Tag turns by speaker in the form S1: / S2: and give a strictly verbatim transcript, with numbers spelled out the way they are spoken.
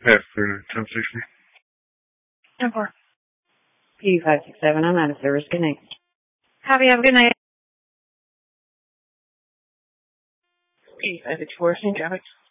S1: After ten sixty.
S2: ten four.
S3: P five six seven, I'm out of service. Good night.
S2: Copy, have a good night.
S3: P five six four, same traffic.